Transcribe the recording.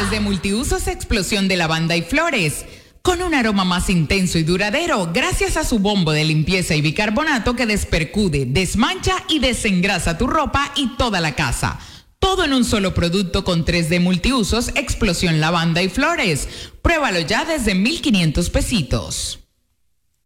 3D Multiusos Explosión de Lavanda y Flores. Con un aroma más intenso y duradero gracias a su bombo de limpieza y bicarbonato que despercude, desmancha y desengrasa tu ropa y toda la casa. Todo en un solo producto con 3D Multiusos Explosión Lavanda y Flores. Pruébalo ya desde 1,500 pesitos.